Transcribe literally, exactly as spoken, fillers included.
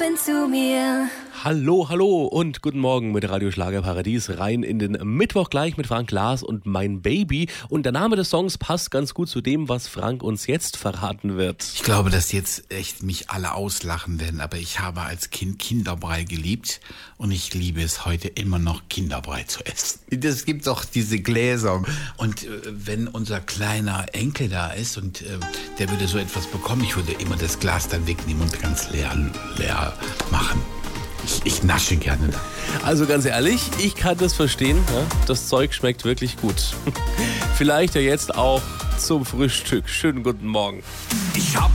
zu mir. Hallo, hallo und guten Morgen mit Radio Schlagerparadies rein in den Mittwoch gleich mit Frank Glas und Mein Baby. Und der Name des Songs passt ganz gut zu dem, was Frank uns jetzt verraten wird. Ich glaube, dass jetzt echt mich alle auslachen werden, aber ich habe als Kind Kinderbrei geliebt und ich liebe es heute immer noch, Kinderbrei zu essen. Es gibt doch diese Gläser und äh, wenn unser kleiner Enkel da ist und äh, der würde so etwas bekommen, ich würde immer das Glas dann wegnehmen und ganz leer, leer machen. Ich, ich nasche gerne. Also ganz ehrlich, ich kann das verstehen. Ja? Das Zeug schmeckt wirklich gut. Vielleicht ja jetzt auch zum Frühstück. Schönen guten Morgen. Ich hab